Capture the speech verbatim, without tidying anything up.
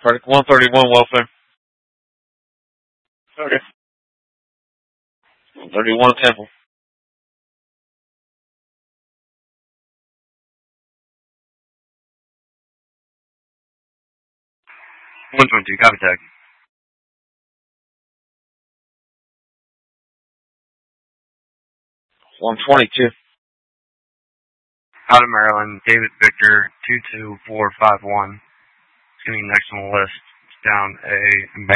one thirty-one welfare. Okay. one thirty-one Temple. one twenty-two, copy tag. one twenty-two. Out of Maryland, David Victor, two two four five one. It's going to be next on the list. It's down a